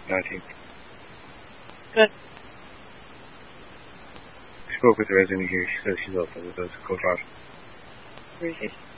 19th. Good. I spoke with the resident here. She says she's also with us. Coach Ross. Appreciate it.